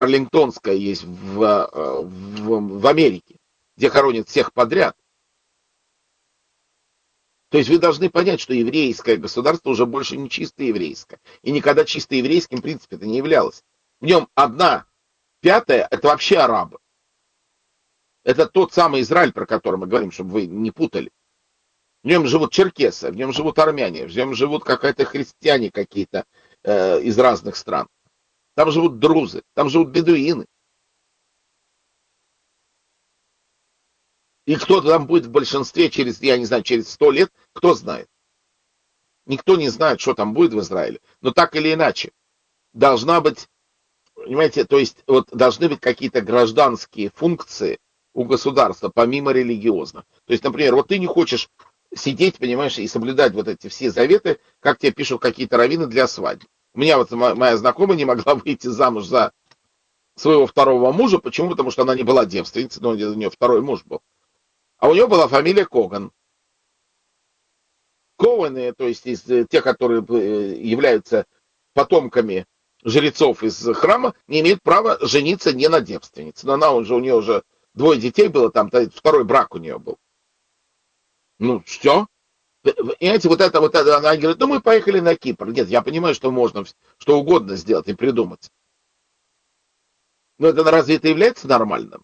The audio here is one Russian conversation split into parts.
Арлингтонская есть в Америке, где хоронят всех подряд. То есть вы должны понять, что еврейское государство уже больше не чисто еврейское. И никогда чисто еврейским, в принципе, это не являлось. В нем 1/5 это вообще арабы. Это тот самый Израиль, про который мы говорим, чтобы вы не путали. В нем живут черкесы, в нем живут армяне, в нем живут какие-то христиане какие-то из разных стран. Там живут друзы, там живут бедуины. И кто там будет в большинстве через, я не знаю, через 100 лет, кто знает. Никто не знает, что там будет в Израиле. Но так или иначе, должна быть, понимаете, то есть вот должны быть какие-то гражданские функции у государства, помимо религиозных. То есть, например, вот ты не хочешь сидеть, понимаешь, и соблюдать вот эти все заветы, как тебе пишут какие-то раввины для свадьбы. У меня вот моя знакомая не могла выйти замуж за своего второго мужа. Почему? Потому что она не была девственницей, но у нее второй муж был. А у нее была фамилия Коган. Коуэны, то есть те, которые являются потомками жрецов из храма, не имеют права жениться не на девственнице. Но она уже, у нее уже 2 детей было, там второй брак у нее был. Ну, все. Понимаете, вот это, она говорит, ну, мы поехали на Кипр. Нет, я понимаю, что можно что угодно сделать и придумать. Но это разве это является нормальным?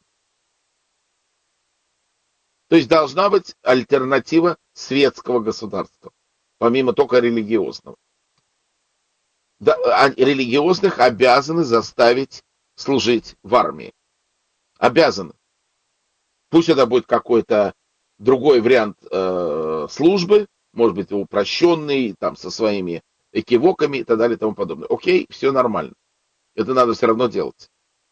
То есть должна быть альтернатива светского государства, помимо только религиозного. Да, религиозных обязаны заставить служить в армии. Обязаны. Пусть это будет какой-то другой вариант службы, может быть, упрощенный, там, со своими экивоками и так далее и тому подобное. Окей, все нормально. Это надо все равно делать.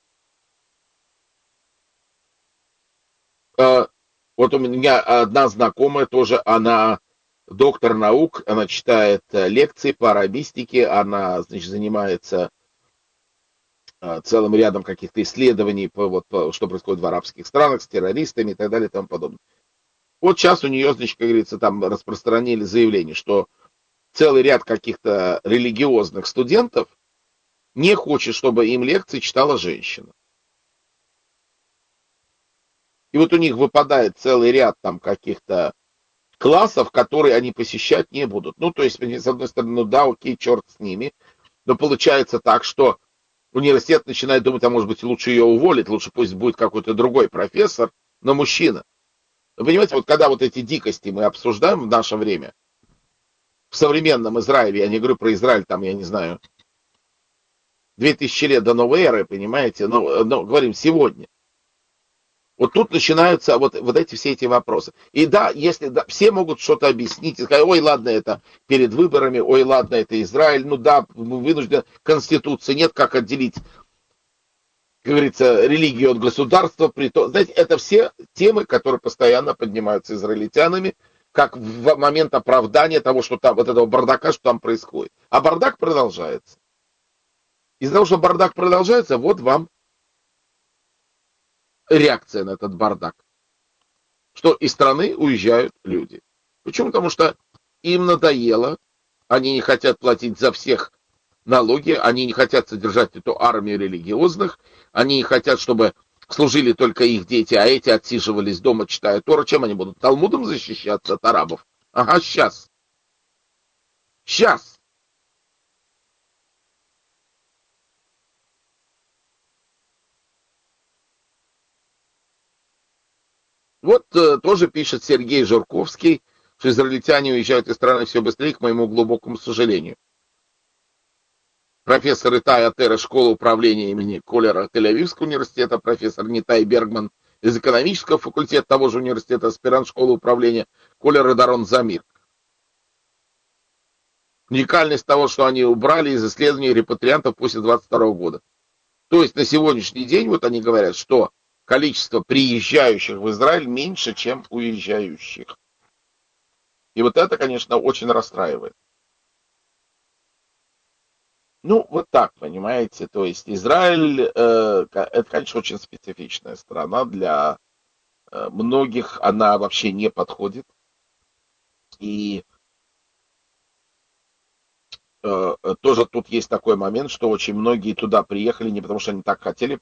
Э, вот у меня одна знакомая тоже, она доктор наук, она читает лекции по арабистике, она, значит, занимается целым рядом каких-то исследований, что происходит в арабских странах с террористами и так далее и тому подобное. Вот сейчас у нее, значит, как говорится, там распространили заявление, что целый ряд каких-то религиозных студентов не хочет, чтобы им лекции читала женщина. И вот у них выпадает целый ряд там каких-то классов, которые они посещать не будут. Ну, то есть, с одной стороны, ну да, окей, черт с ними. Но получается так, что университет начинает думать, а может быть, лучше ее уволить, лучше пусть будет какой-то другой профессор, но мужчина. Вы понимаете, вот когда вот эти дикости мы обсуждаем в наше время, в современном Израиле, я не говорю про Израиль, там, я не знаю, 2000 лет до новой эры, понимаете, но говорим сегодня. Вот тут начинаются вот эти все эти вопросы. И да, если да, все могут что-то объяснить, и сказать, ой, ладно, это перед выборами, ой, ладно, это Израиль, ну да, вынужден, Конституции нет, как отделить, как говорится, религию от государства. Знаете, это все темы, которые постоянно поднимаются израильтянами, как в момент оправдания того, что там, вот этого бардака, что там происходит. А бардак продолжается. Из-за того, что бардак продолжается, вот вам реакция на этот бардак. Что из страны уезжают люди. Почему? Потому что им надоело, они не хотят платить за всех налоги, они не хотят содержать эту армию религиозных, они не хотят, чтобы служили только их дети, а эти отсиживались дома, читая Тору. Чем они будут? Талмудом защищаться от арабов? Ага, сейчас. Сейчас. Вот тоже пишет Сергей Журковский, что израильтяне уезжают из страны все быстрее, к моему глубокому сожалению. Профессор Итай Атера школы управления имени Колера Тель-Авивского университета, профессор Нитай Бергман из экономического факультета того же университета, аспирант школы управления Колер Дарон Замир. Уникальность того, что они убрали из исследований репатриантов после 22 года. То есть на сегодняшний день вот они говорят, что количество приезжающих в Израиль меньше, чем уезжающих. И вот это, конечно, очень расстраивает. Ну, вот так, понимаете, то есть Израиль, это, конечно, очень специфичная страна, для многих она вообще не подходит, и тоже тут есть такой момент, что очень многие туда приехали не потому, что они так хотели